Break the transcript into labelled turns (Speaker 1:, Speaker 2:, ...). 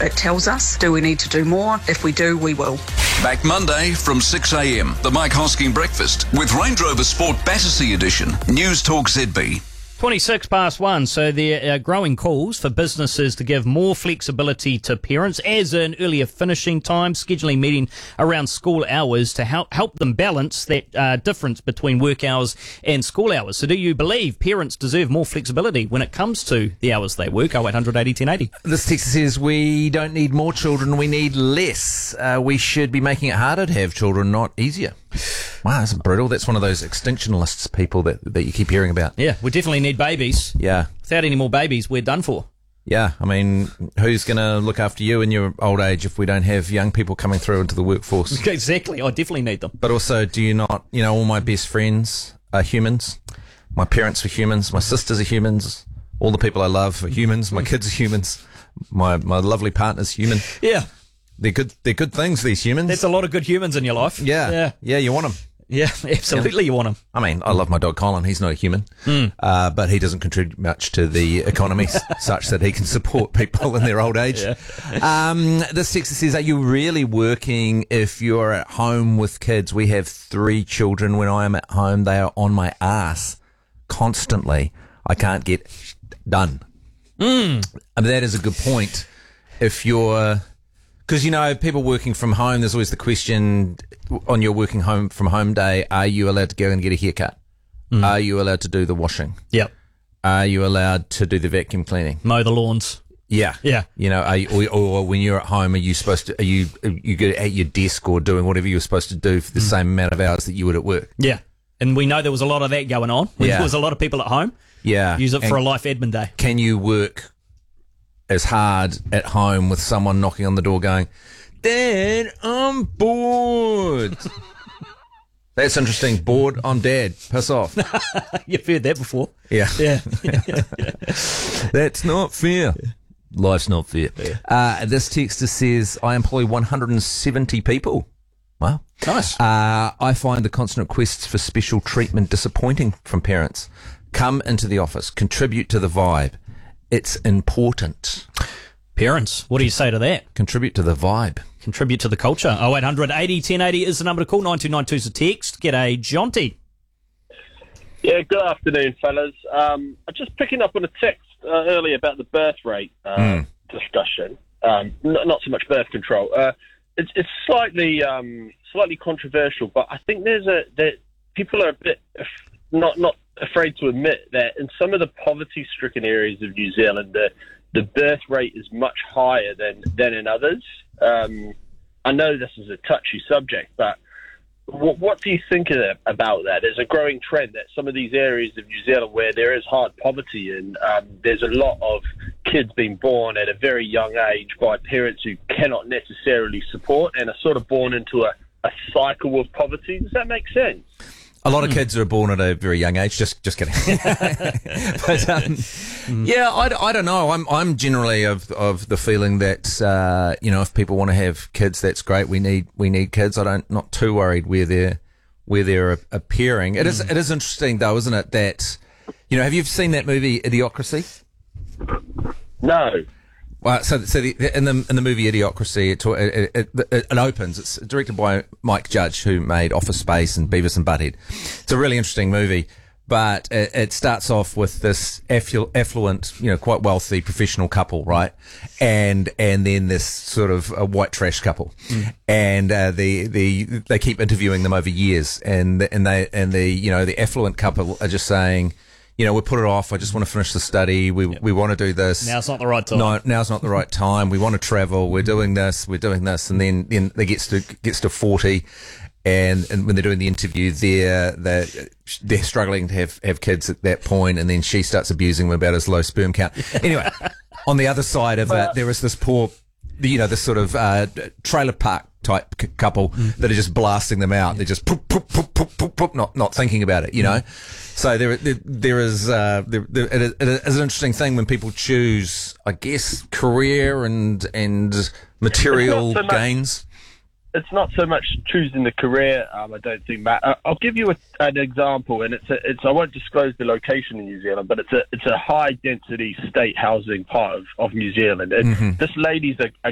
Speaker 1: It tells us, do we need to do more? If we do, we will.
Speaker 2: Back Monday from 6 a.m. The Mike Hosking Breakfast with Range Rover Sport Battersea Edition. News Talk ZB.
Speaker 3: 1:26, so there are growing calls for businesses to give more flexibility to parents as an earlier finishing time, scheduling meeting around school hours to help them balance that difference between work hours and school hours. So do you believe parents deserve more flexibility when it comes to the hours they work? 0800 80 1080.
Speaker 4: This text says, we don't need more children, we need less. We should be making it harder to have children, not easier. Wow, that's brutal. That's one of those extinctionists people that you keep hearing about.
Speaker 3: Yeah, we definitely need babies.
Speaker 4: Yeah.
Speaker 3: Without any more babies, we're done for.
Speaker 4: Yeah, I mean, who's going to look after you in your old age if we don't have young people coming through into the workforce?
Speaker 3: Exactly, I definitely need them.
Speaker 4: But also, do you not, all my best friends are humans. My parents are humans. My sisters are humans. All the people I love are humans. My kids are humans. My lovely partner's human.
Speaker 3: Yeah.
Speaker 4: They're good things, these humans.
Speaker 3: There's a lot of good humans in your life.
Speaker 4: Yeah, you want them.
Speaker 3: Yeah, absolutely, you want them.
Speaker 4: I mean, I love my dog Colin. He's not a human, but he doesn't contribute much to the economy such that he can support people in their old age. Yeah. This text says, are you really working if you're at home with kids? We have 3 children. When I am at home, they are on my ass constantly. I can't get done. I mean, that is a good point. If you're... Because, people working from home, there's always the question on your working home from home day, are you allowed to go and get a haircut? Are you allowed to do the washing?
Speaker 3: Yep.
Speaker 4: Are you allowed to do the vacuum cleaning?
Speaker 3: Mow the lawns.
Speaker 4: Yeah.
Speaker 3: Yeah.
Speaker 4: Or when you're at home, are you good at your desk or doing whatever you're supposed to do for the same amount of hours that you would at work?
Speaker 3: Yeah. And we know there was a lot of that going on. There was a lot of people at home.
Speaker 4: Yeah.
Speaker 3: Use it for a life admin day.
Speaker 4: Can you work as hard at home with someone knocking on the door going, Dad, I'm bored. That's interesting. Bored, I'm Dad. Piss off.
Speaker 3: You've heard that before.
Speaker 4: Yeah.
Speaker 3: Yeah.
Speaker 4: That's not fair. Life's not fair. Yeah. This texter says, I employ 170 people. Wow.
Speaker 3: Nice.
Speaker 4: I find the constant requests for special treatment disappointing from parents. Come into the office. Contribute to the vibe. It's important.
Speaker 3: Parents, what do you say to that?
Speaker 4: Contribute to the vibe.
Speaker 3: Contribute to the culture. 0800 80 1080 is the number to call. 9292 is a text. G'day, Jonty.
Speaker 5: Yeah, good afternoon, fellas. I'm just picking up on a text earlier about the birth rate discussion. Not so much birth control. It's slightly controversial, but I think that people are a bit not afraid to admit that in some of the poverty-stricken areas of New Zealand, the birth rate is much higher than in others. I know this is a touchy subject, but what do you think about that? There's a growing trend that some of these areas of New Zealand where there is hard poverty and there's a lot of kids being born at a very young age by parents who cannot necessarily support and are sort of born into a cycle of poverty. Does that make sense?
Speaker 4: A lot of kids are born at a very young age. Just kidding. But yeah, I don't know. I'm generally of the feeling that if people want to have kids, that's great. We need kids. Not too worried where they're appearing. It is interesting though, isn't it? That have you seen that movie Idiocracy?
Speaker 5: No.
Speaker 4: Well, so in the movie Idiocracy, it opens. It's directed by Mike Judge, who made Office Space and Beavis and Butthead. It's a really interesting movie, but it starts off with this affluent, quite wealthy professional couple, right? And then this sort of a white trash couple, and they keep interviewing them over years, and the affluent couple are just saying, we put it off. I just want to finish the study. We want to do this.
Speaker 3: Now's not the right time.
Speaker 4: No, now's not the right time. We want to travel. We're doing this. And then they gets to 40, and when they're doing the interview, they're struggling to have kids at that point, and then she starts abusing them about his low sperm count. Anyway, on the other side of it, there is this poor, this sort of trailer park type couple that are just blasting them out. They're just poop, poop, poop, poop, poop, poop, not thinking about it, So there is it is an interesting thing when people choose, I guess, career and material gains.
Speaker 5: It's not so much choosing the career. I don't think, Matt. I'll give you an example, and it's I won't disclose the location in New Zealand, but it's a high density state housing part of New Zealand, and this lady's a